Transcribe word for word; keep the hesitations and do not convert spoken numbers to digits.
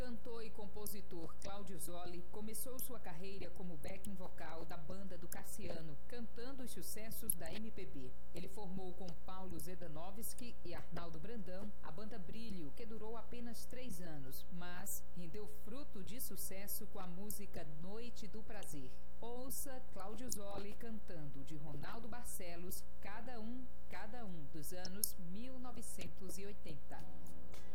cantor e compositor Cláudio Zoli começou sua carreira como backing vocal da banda do Cassiano, cantando os sucessos da M P B. Ele formou com Paulo Zedanovski e Arnaldo Brandão a banda Brilho, que durou apenas três anos, mas rendeu fruto de sucesso com a música Noite do Prazer. Ouça Cláudio Zoli cantando de Ronaldo Barcelos, Cada Um, Cada Um, dos anos mil novecentos e oitenta.